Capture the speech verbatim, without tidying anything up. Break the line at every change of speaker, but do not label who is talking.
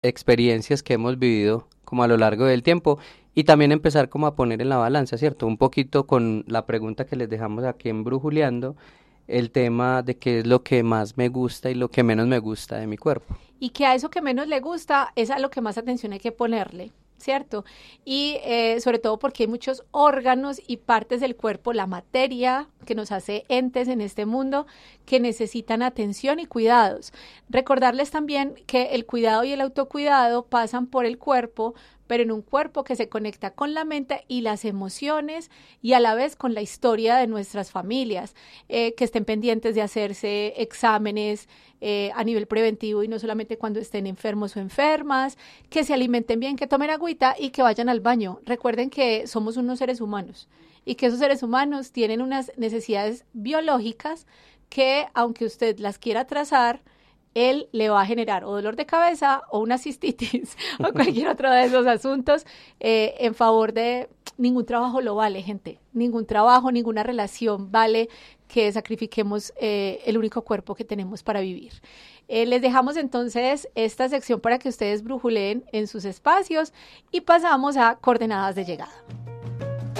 experiencias que hemos vivido como a lo largo del tiempo y también empezar como a poner en la balanza, ¿cierto? Un poquito con la pregunta que les dejamos aquí en Brujuleando, el tema de qué es lo que más me gusta y lo que menos me gusta de mi cuerpo.
Y que a eso que menos le gusta es a lo que más atención hay que ponerle, ¿cierto? Y eh, sobre todo porque hay muchos órganos y partes del cuerpo, la materia que nos hace entes en este mundo, que necesitan atención y cuidados. Recordarles también que el cuidado y el autocuidado pasan por el cuerpo, pero en un cuerpo que se conecta con la mente y las emociones y a la vez con la historia de nuestras familias, eh, que estén pendientes de hacerse exámenes eh, a nivel preventivo y no solamente cuando estén enfermos o enfermas, que se alimenten bien, que tomen agüita y que vayan al baño. Recuerden que somos unos seres humanos y que esos seres humanos tienen unas necesidades biológicas que, aunque usted las quiera trazar, él le va a generar o dolor de cabeza o una cistitis o cualquier otro de esos asuntos eh, en favor de ningún trabajo lo vale, gente. Ningún trabajo, ninguna relación vale que sacrifiquemos eh, el único cuerpo que tenemos para vivir. Eh, les dejamos entonces esta sección para que ustedes brujuleen en sus espacios y pasamos a coordenadas de llegada.